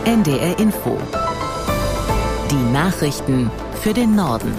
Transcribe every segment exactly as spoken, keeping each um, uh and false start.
N D R Info. Die Nachrichten für den Norden.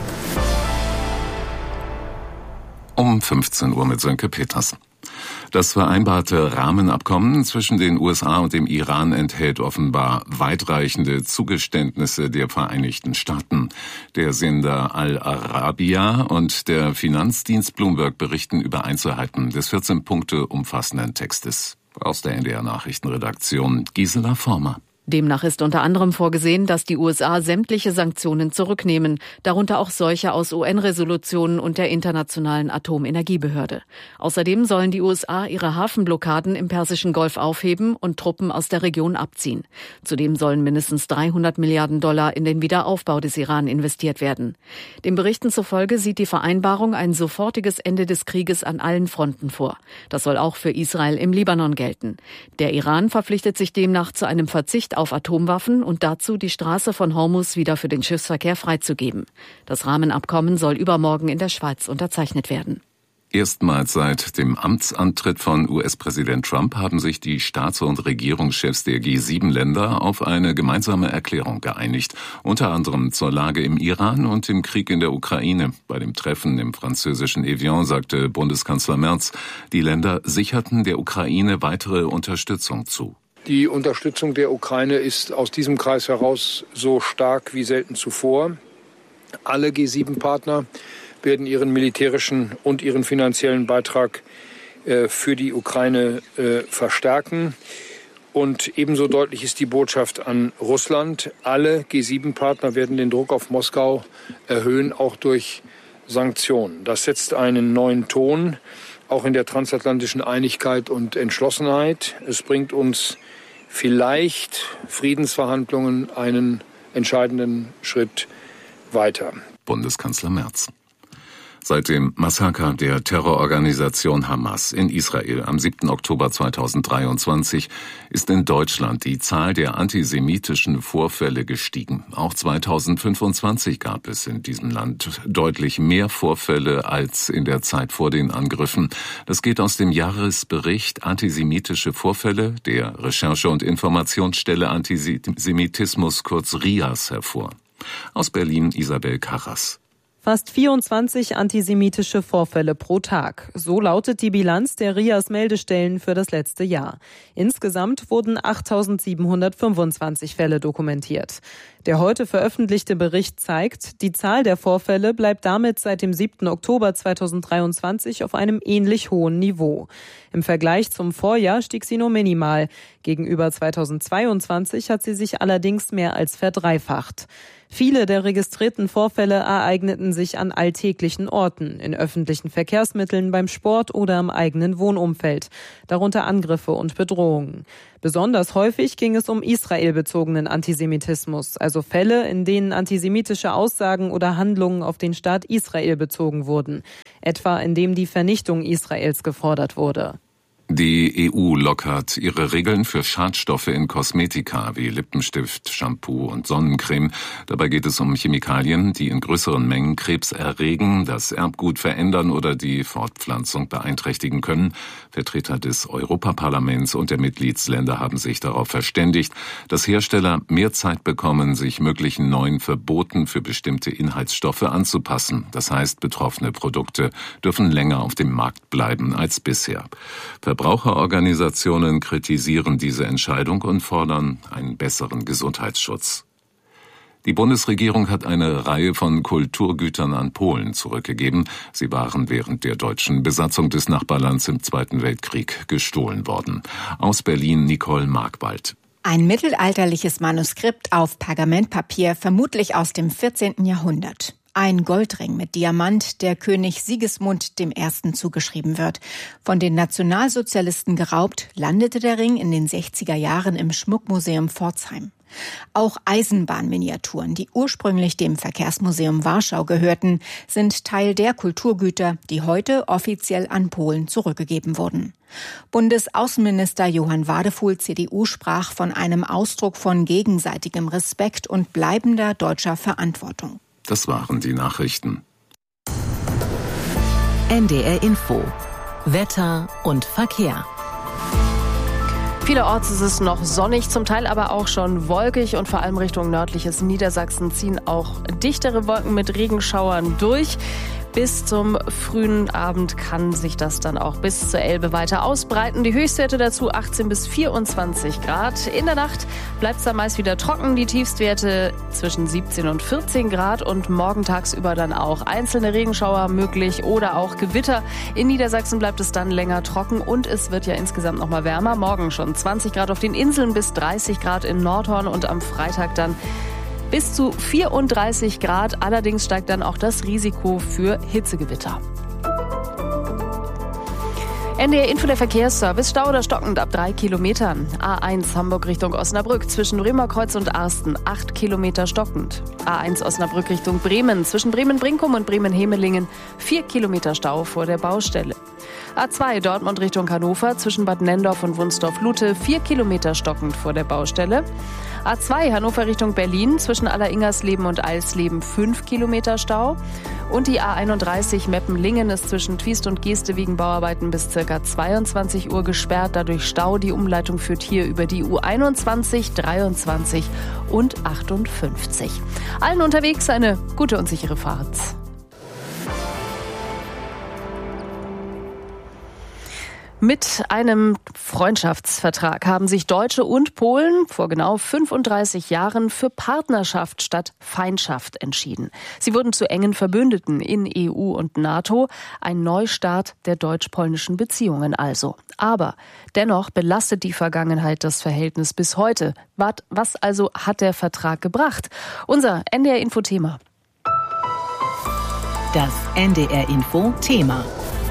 Um fünfzehn Uhr mit Sönke Peters. Das vereinbarte Rahmenabkommen zwischen den U S A und dem Iran enthält offenbar weitreichende Zugeständnisse der Vereinigten Staaten. Der Sender Al Arabiya und der Finanzdienst Bloomberg berichten über Einzelheiten des vierzehn Punkte umfassenden Textes. Aus der N D R Nachrichtenredaktion Gisela Former. Demnach ist unter anderem vorgesehen, dass die U S A sämtliche Sanktionen zurücknehmen, darunter auch solche aus U N-Resolutionen und der Internationalen Atomenergiebehörde. Außerdem sollen die U S A ihre Hafenblockaden im Persischen Golf aufheben und Truppen aus der Region abziehen. Zudem sollen mindestens dreihundert Milliarden Dollar in den Wiederaufbau des Iran investiert werden. Den Berichten zufolge sieht die Vereinbarung ein sofortiges Ende des Krieges an allen Fronten vor. Das soll auch für Israel im Libanon gelten. Der Iran verpflichtet sich demnach zu einem Verzicht auf Atomwaffen und dazu, die Straße von Hormuz wieder für den Schiffsverkehr freizugeben. Das Rahmenabkommen soll übermorgen in der Schweiz unterzeichnet werden. Erstmals seit dem Amtsantritt von U S-Präsident Trump haben sich die Staats- und Regierungschefs der G sieben Länder auf eine gemeinsame Erklärung geeinigt, unter anderem zur Lage im Iran und dem Krieg in der Ukraine. Bei dem Treffen im französischen Evian sagte Bundeskanzler Merz, die Länder sicherten der Ukraine weitere Unterstützung zu. Die Unterstützung der Ukraine ist aus diesem Kreis heraus so stark wie selten zuvor. Alle G sieben Partner werden ihren militärischen und ihren finanziellen Beitrag äh, für die Ukraine äh, verstärken. Und ebenso deutlich ist die Botschaft an Russland. Alle G sieben Partner werden den Druck auf Moskau erhöhen, auch durch Sanktionen. Das setzt einen neuen Ton, auch in der transatlantischen Einigkeit und Entschlossenheit. Es bringt uns vielleicht Friedensverhandlungen einen entscheidenden Schritt weiter. Bundeskanzler Merz. Seit dem Massaker der Terrororganisation Hamas in Israel am siebten Oktober zweitausenddreiundzwanzig ist in Deutschland die Zahl der antisemitischen Vorfälle gestiegen. Auch zweitausendfünfundzwanzig gab es in diesem Land deutlich mehr Vorfälle als in der Zeit vor den Angriffen. Das geht aus dem Jahresbericht Antisemitische Vorfälle der Recherche- und Informationsstelle Antisemitismus, kurz R I A S, hervor. Aus Berlin Isabel Karras. Fast vierundzwanzig antisemitische Vorfälle pro Tag. So lautet die Bilanz der R I A S-Meldestellen für das letzte Jahr. Insgesamt wurden achttausendsiebenhundertfünfundzwanzig Fälle dokumentiert. Der heute veröffentlichte Bericht zeigt, die Zahl der Vorfälle bleibt damit seit dem siebten Oktober zweitausenddreiundzwanzig auf einem ähnlich hohen Niveau. Im Vergleich zum Vorjahr stieg sie nur minimal. Gegenüber zweitausendzweiundzwanzig hat sie sich allerdings mehr als verdreifacht. Viele der registrierten Vorfälle ereigneten sich an alltäglichen Orten, in öffentlichen Verkehrsmitteln, beim Sport oder im eigenen Wohnumfeld, darunter Angriffe und Bedrohungen. Besonders häufig ging es um israelbezogenen Antisemitismus, also Fälle, in denen antisemitische Aussagen oder Handlungen auf den Staat Israel bezogen wurden, etwa indem die Vernichtung Israels gefordert wurde. Die E U lockert ihre Regeln für Schadstoffe in Kosmetika wie Lippenstift, Shampoo und Sonnencreme. Dabei geht es um Chemikalien, die in größeren Mengen Krebs erregen, das Erbgut verändern oder die Fortpflanzung beeinträchtigen können. Vertreter des Europaparlaments und der Mitgliedsländer haben sich darauf verständigt, dass Hersteller mehr Zeit bekommen, sich möglichen neuen Verboten für bestimmte Inhaltsstoffe anzupassen. Das heißt, betroffene Produkte dürfen länger auf dem Markt bleiben als bisher. Verbraucherorganisationen kritisieren diese Entscheidung und fordern einen besseren Gesundheitsschutz. Die Bundesregierung hat eine Reihe von Kulturgütern an Polen zurückgegeben. Sie waren während der deutschen Besatzung des Nachbarlands im Zweiten Weltkrieg gestohlen worden. Aus Berlin Nicole Markwald. Ein mittelalterliches Manuskript auf Pergamentpapier, vermutlich aus dem vierzehnten Jahrhundert. Ein Goldring mit Diamant, der König Sigismund der Erste zugeschrieben wird. Von den Nationalsozialisten geraubt, landete der Ring in den sechziger Jahren im Schmuckmuseum Pforzheim. Auch Eisenbahnminiaturen, die ursprünglich dem Verkehrsmuseum Warschau gehörten, sind Teil der Kulturgüter, die heute offiziell an Polen zurückgegeben wurden. Bundesaußenminister Johann Wadefuhl, C D U, sprach von einem Ausdruck von gegenseitigem Respekt und bleibender deutscher Verantwortung. Das waren die Nachrichten. N D R Info. Wetter und Verkehr. Vielerorts ist es noch sonnig, zum Teil aber auch schon wolkig und vor allem Richtung nördliches Niedersachsen ziehen auch dichtere Wolken mit Regenschauern durch. Bis zum frühen Abend kann sich das dann auch bis zur Elbe weiter ausbreiten. Die Höchstwerte dazu achtzehn bis vierundzwanzig Grad. In der Nacht bleibt es dann meist wieder trocken. Die Tiefstwerte zwischen siebzehn und vierzehn Grad und morgen tagsüber dann auch einzelne Regenschauer möglich oder auch Gewitter. In Niedersachsen bleibt es dann länger trocken und es wird ja insgesamt noch mal wärmer. Morgen schon zwanzig Grad auf den Inseln bis dreißig Grad in Nordhorn und am Freitag dann bis zu vierunddreißig Grad. Allerdings steigt dann auch das Risiko für Hitzegewitter. N D R Info, der Verkehrsservice. Stau oder stockend ab drei Kilometern. A eins Hamburg Richtung Osnabrück zwischen Römerkreuz und Arsten acht Kilometer stockend. A eins Osnabrück Richtung Bremen zwischen Bremen-Brinkum und Bremen-Hemelingen vier Kilometer Stau vor der Baustelle. A zwei Dortmund Richtung Hannover zwischen Bad Nenndorf und Wunsdorf-Lute vier Kilometer stockend vor der Baustelle. A zwei Hannover Richtung Berlin zwischen Alleringersleben und Eilsleben fünf Kilometer Stau. Und die A einunddreißig Meppen-Lingen ist zwischen Twiest und Geeste wegen Bauarbeiten bis ca. zweiundzwanzig Uhr gesperrt. Dadurch Stau. Die Umleitung führt hier über die U einundzwanzig, dreiundzwanzig und achtundfünfzig. Allen unterwegs eine gute und sichere Fahrt. Mit einem Freundschaftsvertrag haben sich Deutsche und Polen vor genau fünfunddreißig Jahren für Partnerschaft statt Feindschaft entschieden. Sie wurden zu engen Verbündeten in E U und NATO, ein Neustart der deutsch-polnischen Beziehungen also. Aber dennoch belastet die Vergangenheit das Verhältnis bis heute. Was also hat der Vertrag gebracht? Unser N D R-Info-Thema. Das N D R-Info-Thema.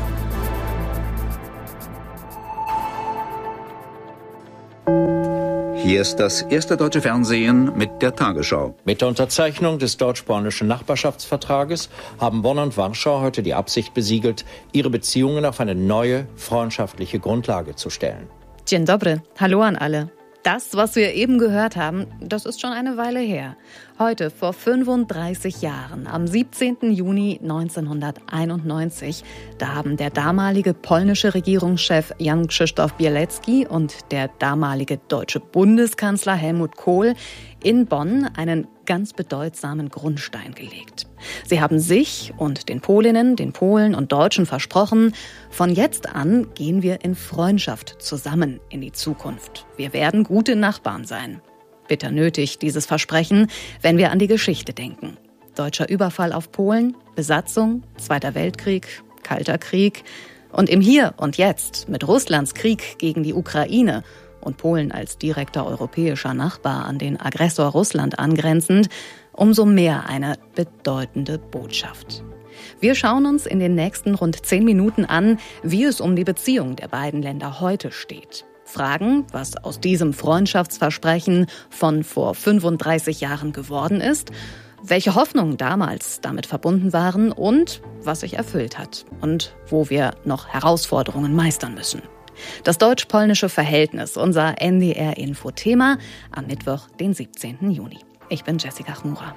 Hier ist das erste deutsche Fernsehen mit der Tagesschau. Mit der Unterzeichnung des deutsch-polnischen Nachbarschaftsvertrages haben Bonn und Warschau heute die Absicht besiegelt, ihre Beziehungen auf eine neue, freundschaftliche Grundlage zu stellen. Dzień dobry, hallo an alle. Das, was wir eben gehört haben, das ist schon eine Weile her. Heute, vor fünfunddreißig Jahren, am siebzehnten Juni neunzehnhunderteinundneunzig, da haben der damalige polnische Regierungschef Jan Krzysztof Bielecki und der damalige deutsche Bundeskanzler Helmut Kohl in Bonn einen ganz bedeutsamen Grundstein gelegt. Sie haben sich und den Polinnen, den Polen und Deutschen versprochen, von jetzt an gehen wir in Freundschaft zusammen in die Zukunft. Wir werden gute Nachbarn sein. Bitter nötig, dieses Versprechen, wenn wir an die Geschichte denken. Deutscher Überfall auf Polen, Besatzung, Zweiter Weltkrieg, Kalter Krieg und im Hier und Jetzt mit Russlands Krieg gegen die Ukraine und Polen als direkter europäischer Nachbar an den Aggressor Russland angrenzend, umso mehr eine bedeutende Botschaft. Wir schauen uns in den nächsten rund zehn Minuten an, wie es um die Beziehung der beiden Länder heute steht. Fragen, was aus diesem Freundschaftsversprechen von vor fünfunddreißig Jahren geworden ist, welche Hoffnungen damals damit verbunden waren und was sich erfüllt hat und wo wir noch Herausforderungen meistern müssen. Das deutsch-polnische Verhältnis, unser N D R-Info-Thema am Mittwoch, den siebzehnten Juni. Ich bin Jessica Chmura.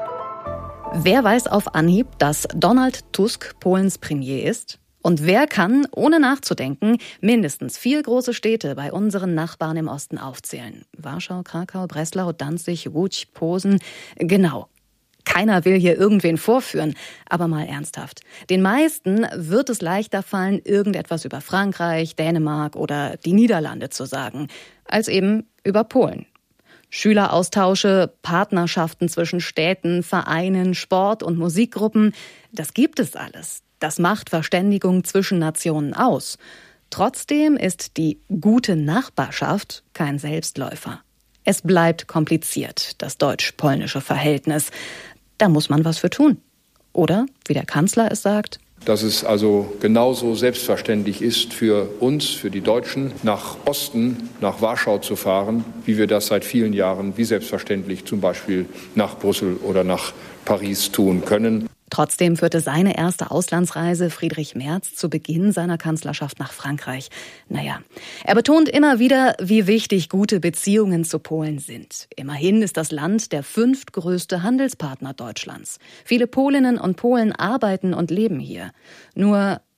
Wer weiß auf Anhieb, dass Donald Tusk Polens Premier ist? Und wer kann, ohne nachzudenken, mindestens vier große Städte bei unseren Nachbarn im Osten aufzählen? Warschau, Krakau, Breslau, Danzig, Łódź, Posen. Genau. Keiner will hier irgendwen vorführen, aber mal ernsthaft. Den meisten wird es leichter fallen, irgendetwas über Frankreich, Dänemark oder die Niederlande zu sagen, als eben über Polen. Schüleraustausche, Partnerschaften zwischen Städten, Vereinen, Sport- und Musikgruppen, das gibt es alles. Das macht Verständigung zwischen Nationen aus. Trotzdem ist die gute Nachbarschaft kein Selbstläufer. Es bleibt kompliziert, das deutsch-polnische Verhältnis. Da muss man was für tun. Oder, wie der Kanzler es sagt, dass es also genauso selbstverständlich ist für uns, für die Deutschen, nach Osten, nach Warschau zu fahren, wie wir das seit vielen Jahren, wie selbstverständlich zum Beispiel nach Brüssel oder nach Paris tun können. Trotzdem führte seine erste Auslandsreise Friedrich Merz zu Beginn seiner Kanzlerschaft nach Frankreich. Naja, er betont immer wieder, wie wichtig gute Beziehungen zu Polen sind. Immerhin ist das Land der fünftgrößte Handelspartner Deutschlands. Viele Polinnen und Polen arbeiten und leben hier. Nur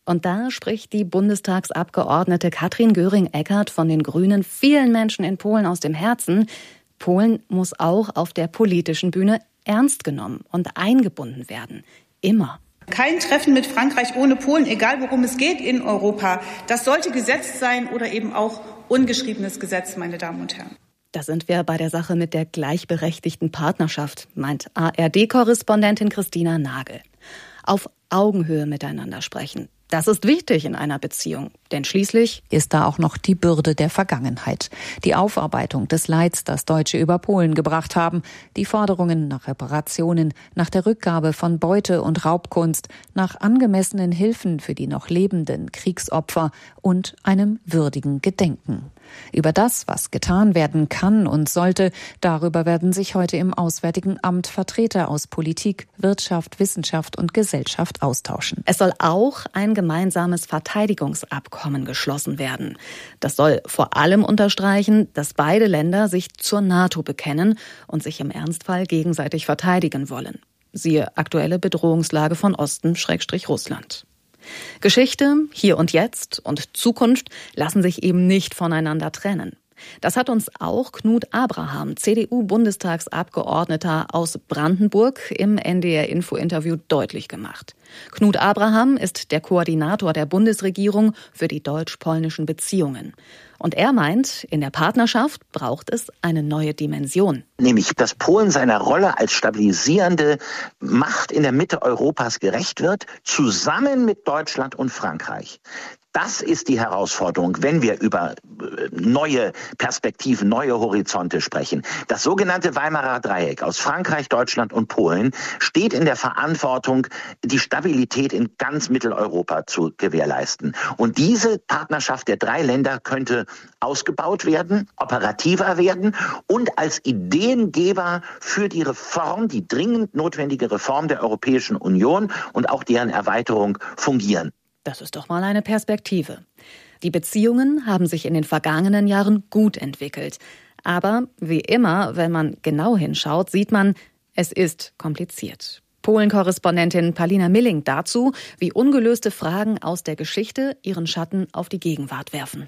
Und da spricht die Bundestagsabgeordnete Katrin Göring-Eckardt von den Grünen vielen Menschen in Polen aus dem Herzen. Polen muss auch auf der politischen Bühne ernst genommen und eingebunden werden. Immer. Kein Treffen mit Frankreich ohne Polen, egal worum es geht in Europa. Das sollte Gesetz sein oder eben auch ungeschriebenes Gesetz, meine Damen und Herren. Da sind wir bei der Sache mit der gleichberechtigten Partnerschaft, meint A R D-Korrespondentin Christina Nagel. Auf Augenhöhe miteinander sprechen. Das ist wichtig in einer Beziehung, denn schließlich ist da auch noch die Bürde der Vergangenheit. Die Aufarbeitung des Leids, das Deutsche über Polen gebracht haben, die Forderungen nach Reparationen, nach der Rückgabe von Beute und Raubkunst, nach angemessenen Hilfen für die noch lebenden Kriegsopfer und einem würdigen Gedenken. Über das, was getan werden kann und sollte, darüber werden sich heute im Auswärtigen Amt Vertreter aus Politik, Wirtschaft, Wissenschaft und Gesellschaft austauschen. Es soll auch ein gemeinsames Verteidigungsabkommen geschlossen werden. Das soll vor allem unterstreichen, dass beide Länder sich zur NATO bekennen und sich im Ernstfall gegenseitig verteidigen wollen. Siehe aktuelle Bedrohungslage von Osten Schrägstrich Russland. Geschichte, Hier und Jetzt und Zukunft lassen sich eben nicht voneinander trennen. Das hat uns auch Knut Abraham, C D U-Bundestagsabgeordneter aus Brandenburg, im N D R-Info-Interview deutlich gemacht. Knut Abraham ist der Koordinator der Bundesregierung für die deutsch-polnischen Beziehungen. Und er meint, in der Partnerschaft braucht es eine neue Dimension. Nämlich, dass Polen seiner Rolle als stabilisierende Macht in der Mitte Europas gerecht wird, zusammen mit Deutschland und Frankreich. Das ist die Herausforderung, wenn wir über neue Perspektiven, neue Horizonte sprechen. Das sogenannte Weimarer Dreieck aus Frankreich, Deutschland und Polen steht in der Verantwortung, die Stabilität in ganz Mitteleuropa zu gewährleisten. Und diese Partnerschaft der drei Länder könnte ausgebaut werden, operativer werden und als Ideengeber für die Reform, die dringend notwendige Reform der Europäischen Union und auch deren Erweiterung fungieren. Das ist doch mal eine Perspektive. Die Beziehungen haben sich in den vergangenen Jahren gut entwickelt. Aber wie immer, wenn man genau hinschaut, sieht man, es ist kompliziert. Polen-Korrespondentin Palina Milling dazu, wie ungelöste Fragen aus der Geschichte ihren Schatten auf die Gegenwart werfen.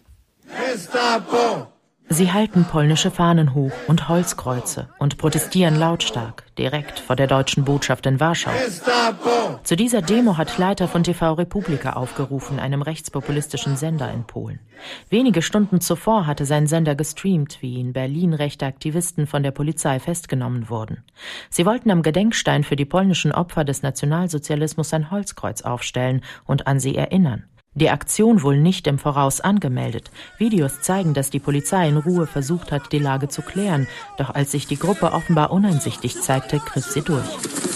Gestapo! Sie halten polnische Fahnen hoch und Holzkreuze und protestieren lautstark, direkt vor der deutschen Botschaft in Warschau. Gestapo! Zu dieser Demo hat Leiter von T V Republika aufgerufen, einem rechtspopulistischen Sender in Polen. Wenige Stunden zuvor hatte sein Sender gestreamt, wie in Berlin rechte Aktivisten von der Polizei festgenommen wurden. Sie wollten am Gedenkstein für die polnischen Opfer des Nationalsozialismus ein Holzkreuz aufstellen und an sie erinnern. Die Aktion wohl nicht im Voraus angemeldet. Videos zeigen, dass die Polizei in Ruhe versucht hat, die Lage zu klären. Doch als sich die Gruppe offenbar uneinsichtig zeigte, griff sie durch.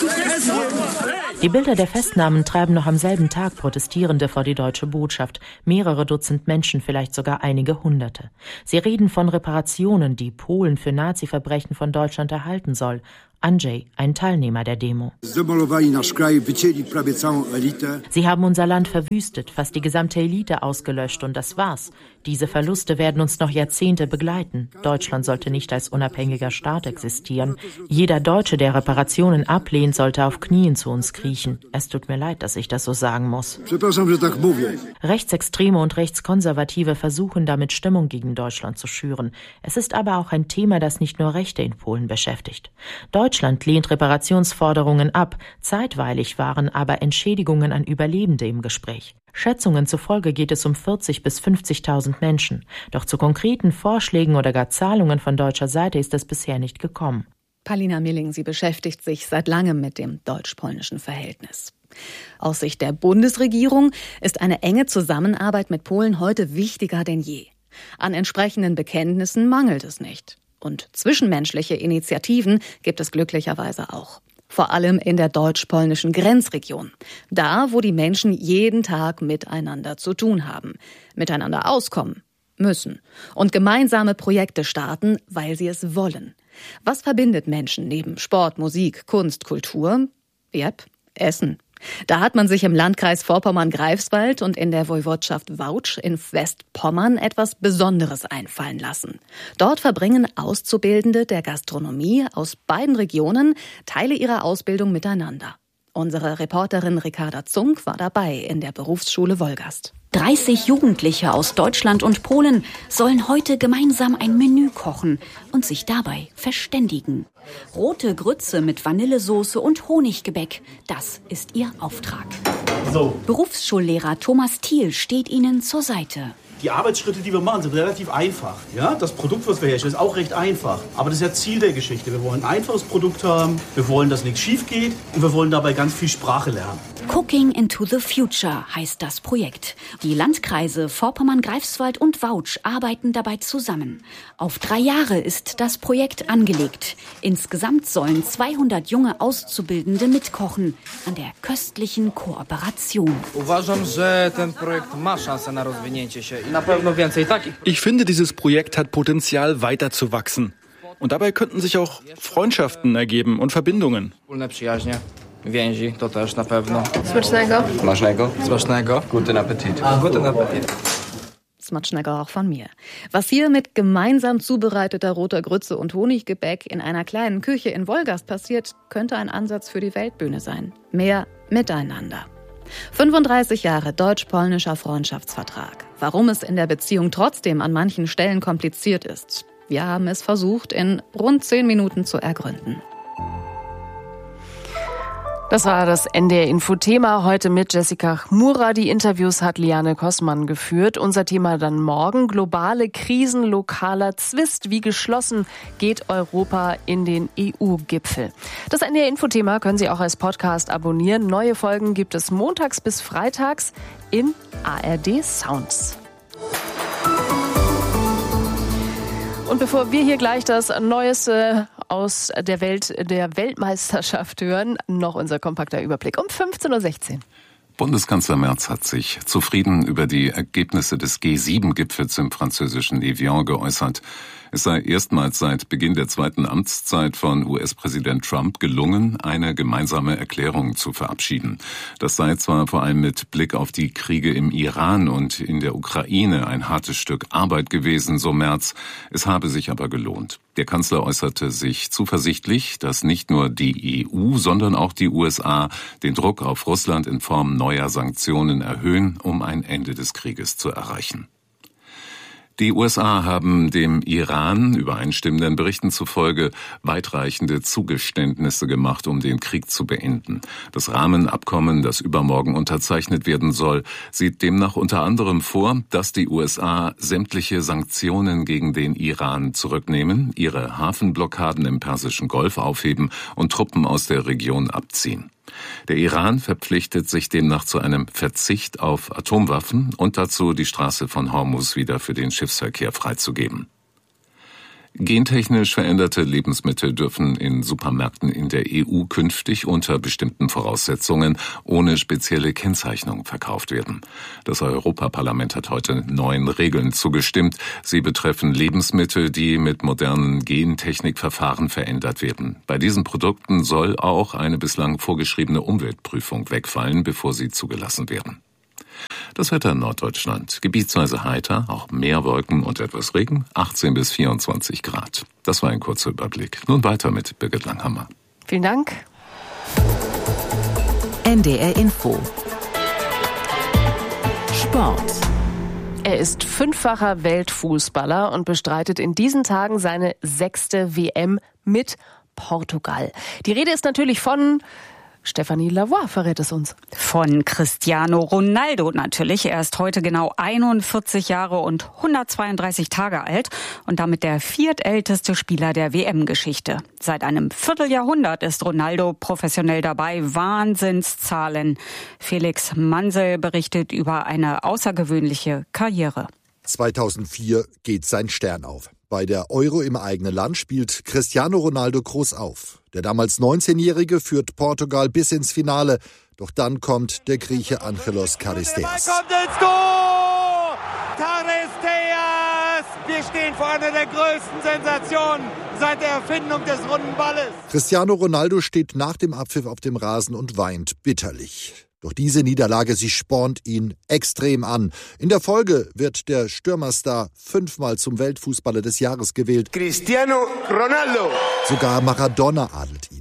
Die Bilder der Festnahmen treiben noch am selben Tag Protestierende vor die deutsche Botschaft. Mehrere Dutzend Menschen, vielleicht sogar einige Hunderte. Sie reden von Reparationen, die Polen für Nazi-Verbrechen von Deutschland erhalten soll. Andrzej, ein Teilnehmer der Demo. Sie haben unser Land verwüstet, fast die gesamte Elite ausgelöscht und das war's. Diese Verluste werden uns noch Jahrzehnte begleiten. Deutschland sollte nicht als unabhängiger Staat existieren. Jeder Deutsche, der Reparationen ablehnt, sollte auf Knien zu uns kriechen. Es tut mir leid, dass ich das so sagen muss. Rechtsextreme und Rechtskonservative versuchen damit Stimmung gegen Deutschland zu schüren. Es ist aber auch ein Thema, das nicht nur Rechte in Polen beschäftigt. Deutschland lehnt Reparationsforderungen ab. Zeitweilig waren aber Entschädigungen an Überlebende im Gespräch. Schätzungen zufolge geht es um vierzig bis fünfzigtausend Menschen. Doch zu konkreten Vorschlägen oder gar Zahlungen von deutscher Seite ist es bisher nicht gekommen. Palina Milling, sie beschäftigt sich seit langem mit dem deutsch-polnischen Verhältnis. Aus Sicht der Bundesregierung ist eine enge Zusammenarbeit mit Polen heute wichtiger denn je. An entsprechenden Bekenntnissen mangelt es nicht. Und zwischenmenschliche Initiativen gibt es glücklicherweise auch. Vor allem in der deutsch-polnischen Grenzregion. Da, wo die Menschen jeden Tag miteinander zu tun haben. Miteinander auskommen müssen. Und gemeinsame Projekte starten, weil sie es wollen. Was verbindet Menschen neben Sport, Musik, Kunst, Kultur? Yep, Essen. Da hat man sich im Landkreis Vorpommern-Greifswald und in der Woiwodschaft Wałcz in Westpommern etwas Besonderes einfallen lassen. Dort verbringen Auszubildende der Gastronomie aus beiden Regionen Teile ihrer Ausbildung miteinander. Unsere Reporterin Ricarda Zunk war dabei in der Berufsschule Wolgast. dreißig Jugendliche aus Deutschland und Polen sollen heute gemeinsam ein Menü kochen und sich dabei verständigen. Rote Grütze mit Vanillesoße und Honiggebäck, das ist ihr Auftrag. So. Berufsschullehrer Thomas Thiel steht ihnen zur Seite. Die Arbeitsschritte, die wir machen, sind relativ einfach. Ja? Das Produkt, was wir herstellen, ist auch recht einfach. Aber das ist ja Ziel der Geschichte. Wir wollen ein einfaches Produkt haben, wir wollen, dass nichts schief geht und wir wollen dabei ganz viel Sprache lernen. Cooking into the Future heißt das Projekt. Die Landkreise Vorpommern-Greifswald und Wautsch arbeiten dabei zusammen. Auf drei Jahre ist das Projekt angelegt. Insgesamt sollen zweihundert junge Auszubildende mitkochen an der köstlichen Kooperation. Ich finde, dieses Projekt hat Potenzial, weiterzuwachsen. Und dabei könnten sich auch Freundschaften ergeben und Verbindungen. Więzi, to też na pewno. Smacznego. Smacznego. Smacznego. Guten Appetit. Ah, guten Appetit. Smacznego auch von mir. Was hier mit gemeinsam zubereiteter roter Grütze und Honiggebäck in einer kleinen Küche in Wolgast passiert, könnte ein Ansatz für die Weltbühne sein. Mehr Miteinander. fünfunddreißig Jahre deutsch-polnischer Freundschaftsvertrag. Warum es in der Beziehung trotzdem an manchen Stellen kompliziert ist. Wir haben es versucht, in rund zehn Minuten zu ergründen. Das war das N D R-Info-Thema heute mit Jessica Chmura. Die Interviews hat Liane Kossmann geführt. Unser Thema dann morgen: globale Krisen, lokaler Zwist. Wie geschlossen geht Europa in den E U-Gipfel? Das N D R-Info-Thema können Sie auch als Podcast abonnieren. Neue Folgen gibt es montags bis freitags in A R D Sounds. Und bevor wir hier gleich das Neueste aus der Welt der Weltmeisterschaft hören, noch unser kompakter Überblick um fünfzehn Uhr sechzehn. Bundeskanzler Merz hat sich zufrieden über die Ergebnisse des G sieben Gipfels im französischen Evian geäußert. Es sei erstmals seit Beginn der zweiten Amtszeit von U S-Präsident Trump gelungen, eine gemeinsame Erklärung zu verabschieden. Das sei zwar vor allem mit Blick auf die Kriege im Iran und in der Ukraine ein hartes Stück Arbeit gewesen, so Merz. Es habe sich aber gelohnt. Der Kanzler äußerte sich zuversichtlich, dass nicht nur die E U, sondern auch die U S A den Druck auf Russland in Form neuer Sanktionen erhöhen, um ein Ende des Krieges zu erreichen. Die U S A haben dem Iran übereinstimmenden Berichten zufolge weitreichende Zugeständnisse gemacht, um den Krieg zu beenden. Das Rahmenabkommen, das übermorgen unterzeichnet werden soll, sieht demnach unter anderem vor, dass die U S A sämtliche Sanktionen gegen den Iran zurücknehmen, ihre Hafenblockaden im Persischen Golf aufheben und Truppen aus der Region abziehen. Der Iran verpflichtet sich demnach zu einem Verzicht auf Atomwaffen und dazu, die Straße von Hormuz wieder für den Schiffsverkehr freizugeben. Gentechnisch veränderte Lebensmittel dürfen in Supermärkten in der E U künftig unter bestimmten Voraussetzungen ohne spezielle Kennzeichnung verkauft werden. Das Europaparlament hat heute neuen Regeln zugestimmt. Sie betreffen Lebensmittel, die mit modernen Gentechnikverfahren verändert werden. Bei diesen Produkten soll auch eine bislang vorgeschriebene Umweltprüfung wegfallen, bevor sie zugelassen werden. Das Wetter in Norddeutschland. Gebietsweise heiter, auch mehr Wolken und etwas Regen, achtzehn bis vierundzwanzig Grad. Das war ein kurzer Überblick. Nun weiter mit Birgit Langhammer. Vielen Dank. N D R Info. Sport. Er ist fünffacher Weltfußballer und bestreitet in diesen Tagen seine sechste W M mit Portugal. Die Rede ist natürlich von Stefanie Lavoie verrät es uns. Von Cristiano Ronaldo natürlich. Er ist heute genau einundvierzig Jahre und hundertzweiunddreißig Tage alt und damit der viertälteste Spieler der W M-Geschichte. Seit einem Vierteljahrhundert ist Ronaldo professionell dabei. Wahnsinnszahlen. Felix Mansel berichtet über eine außergewöhnliche Karriere. zweitausendvier geht sein Stern auf. Bei der Euro im eigenen Land spielt Cristiano Ronaldo groß auf. Der damals neunzehnjährige führt Portugal bis ins Finale. Doch dann kommt der Grieche Angelos Charisteas. Er kommt ins Tor! Charisteas! Wir stehen vor einer der größten Sensationen seit der Erfindung des runden Balles. Cristiano Ronaldo steht nach dem Abpfiff auf dem Rasen und weint bitterlich. Doch diese Niederlage, sie spornt ihn extrem an. In der Folge wird der Stürmerstar fünfmal zum Weltfußballer des Jahres gewählt. Cristiano Ronaldo. Sogar Maradona adelt ihn.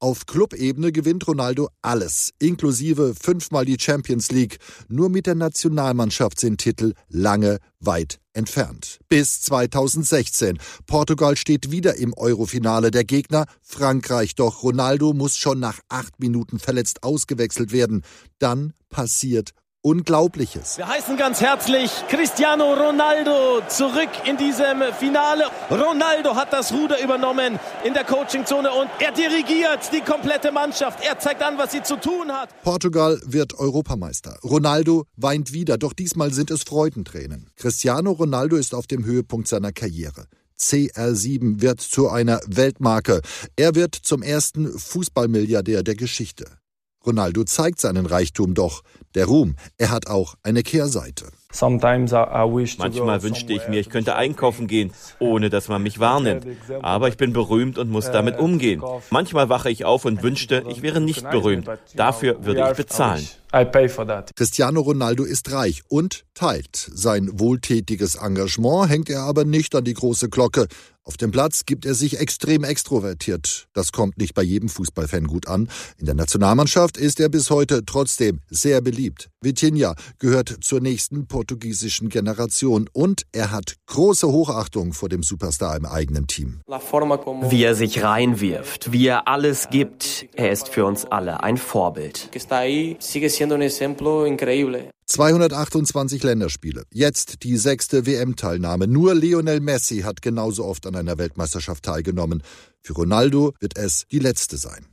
Auf Clubebene gewinnt Ronaldo alles, inklusive fünfmal die Champions League. Nur mit der Nationalmannschaft sind Titel lange weit entfernt. Bis zweitausendsechzehn. Portugal steht wieder im Eurofinale. Der Gegner Frankreich. Doch Ronaldo muss schon nach acht Minuten verletzt ausgewechselt werden. Dann passiert Unglaubliches. Wir heißen ganz herzlich Cristiano Ronaldo zurück in diesem Finale. Ronaldo hat das Ruder übernommen in der Coachingzone und er dirigiert die komplette Mannschaft. Er zeigt an, was sie zu tun hat. Portugal wird Europameister. Ronaldo weint wieder, doch diesmal sind es Freudentränen. Cristiano Ronaldo ist auf dem Höhepunkt seiner Karriere. C R sieben wird zu einer Weltmarke. Er wird zum ersten Fußballmilliardär der Geschichte. Ronaldo zeigt seinen Reichtum, doch der Ruhm, er hat auch eine Kehrseite. Manchmal wünschte ich mir, ich könnte einkaufen gehen, ohne dass man mich wahrnimmt. Aber ich bin berühmt und muss damit umgehen. Manchmal wache ich auf und wünschte, ich wäre nicht berühmt. Dafür würde ich bezahlen. Cristiano Ronaldo ist reich und teilt. Sein wohltätiges Engagement hängt er aber nicht an die große Glocke. Auf dem Platz gibt er sich extrem extrovertiert. Das kommt nicht bei jedem Fußballfan gut an. In der Nationalmannschaft ist er bis heute trotzdem sehr beliebt. Vitinha gehört zur nächsten portugiesischen Generation und er hat große Hochachtung vor dem Superstar im eigenen Team. Wie er sich reinwirft, wie er alles gibt, er ist für uns alle ein Vorbild. zweihundertachtundzwanzig Länderspiele, jetzt die sechste W M-Teilnahme. Nur Lionel Messi hat genauso oft an einer Weltmeisterschaft teilgenommen. Für Ronaldo wird es die letzte sein.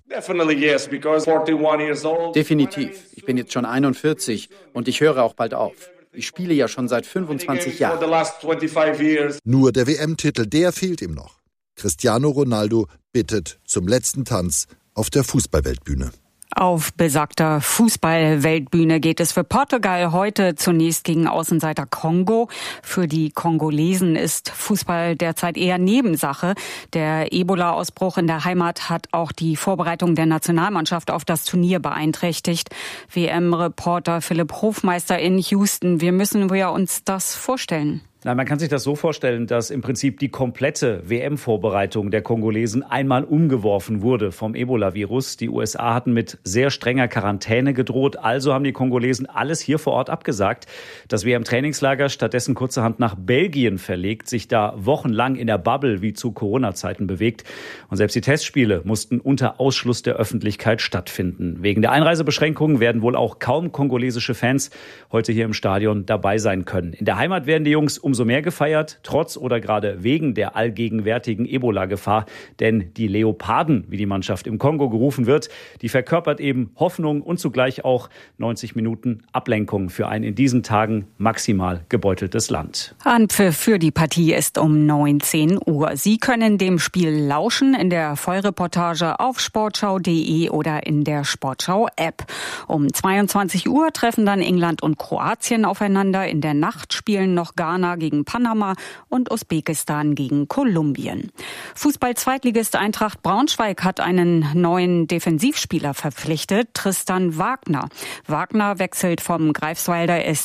Definitiv. Ich bin jetzt schon einundvierzig und ich höre auch bald auf. Ich spiele ja schon seit fünfundzwanzig Jahren. Nur der W M-Titel, der fehlt ihm noch. Cristiano Ronaldo bittet zum letzten Tanz auf der Fußballweltbühne. Auf besagter Fußball-Weltbühne geht es für Portugal heute zunächst gegen Außenseiter Kongo. Für die Kongolesen ist Fußball derzeit eher Nebensache. Der Ebola-Ausbruch in der Heimat hat auch die Vorbereitung der Nationalmannschaft auf das Turnier beeinträchtigt. W M-Reporter Philipp Hofmeister in Houston. Wie müssen wir uns das vorstellen? Nein, man kann sich das so vorstellen, dass im Prinzip die komplette W M-Vorbereitung der Kongolesen einmal umgeworfen wurde vom Ebola-Virus. Die U S A hatten mit sehr strenger Quarantäne gedroht, also haben die Kongolesen alles hier vor Ort abgesagt. Das W M-Trainingslager stattdessen kurzerhand nach Belgien verlegt, sich da wochenlang in der Bubble wie zu Corona-Zeiten bewegt. Und selbst die Testspiele mussten unter Ausschluss der Öffentlichkeit stattfinden. Wegen der Einreisebeschränkungen werden wohl auch kaum kongolesische Fans heute hier im Stadion dabei sein können. In der Heimat werden die Jungs umso mehr gefeiert, trotz oder gerade wegen der allgegenwärtigen Ebola-Gefahr. Denn die Leoparden, wie die Mannschaft im Kongo gerufen wird, die verkörpert eben Hoffnung und zugleich auch neunzig Minuten Ablenkung für ein in diesen Tagen maximal gebeuteltes Land. Anpfiff für die Partie ist um neunzehn Uhr. Sie können dem Spiel lauschen in der Vollreportage auf sportschau punkt de oder in der Sportschau-App. Um zweiundzwanzig Uhr treffen dann England und Kroatien aufeinander. In der Nacht spielen noch Ghana gegen Panama und Usbekistan gegen Kolumbien. Fußball-Zweitligist Eintracht Braunschweig hat einen neuen Defensivspieler verpflichtet, Tristan Wagner. Wagner wechselt vom Greifswalder S